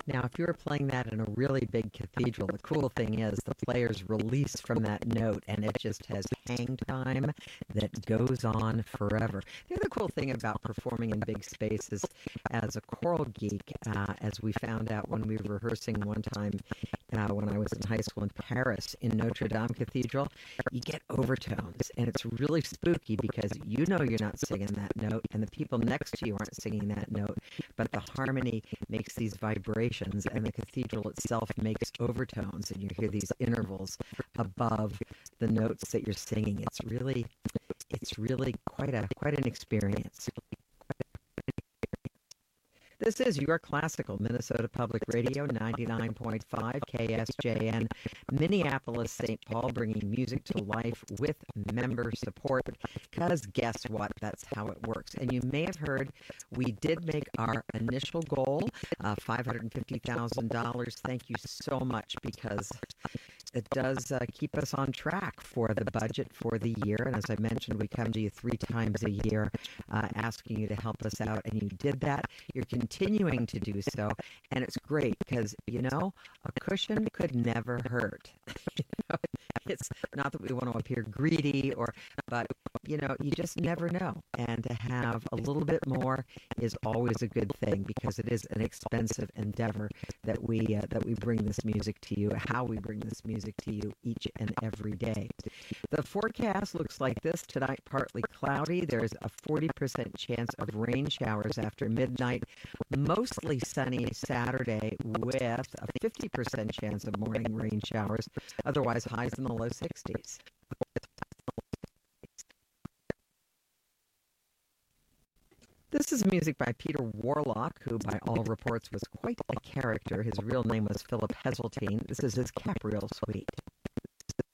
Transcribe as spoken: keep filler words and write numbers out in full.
Now, if you were playing that in a really big cathedral, the cool thing is the players release from that note, and it just has hang time that goes on forever. The other cool thing about performing in big spaces as a choral geek, uh, as we found out when we were rehearsing one time uh, when I was in high school in Paris in Notre Dame Cathedral, you get overtones, and it's really spooky because you know you're not singing that note, and the people next to you aren't singing that note, but the harmony makes these vibrations, and the cathedral itself makes overtones, and you hear these intervals above the notes that you're singing. It's really, it's really quite a quite an experience. This is your classical Minnesota Public Radio, ninety-nine point five K S J N, Minneapolis, Saint Paul, bringing music to life with member support, because guess what? That's how it works. And you may have heard we did make our initial goal, uh, five hundred fifty thousand dollars. Thank you so much, because it does uh, keep us on track for the budget for the year. And as I mentioned, we come to you three times a year uh, asking you to help us out, and you did that. You're continuing to do so, and it's great because, you know, a cushion could never hurt. You know, it's not that we want to appear greedy, or, but, you know, you just never know. And to have a little bit more is always a good thing, because it is an expensive endeavor that we uh, that we bring this music to you, how we bring this music to you each and every day. The forecast looks like this tonight: partly cloudy. There's a forty percent chance of rain showers after midnight. Mostly sunny Saturday with a fifty percent chance of morning rain showers. Otherwise, highs in the low sixties. This is music by Peter Warlock, who by all reports was quite a character. His real name was Philip Heseltine. This is his Capriole Suite.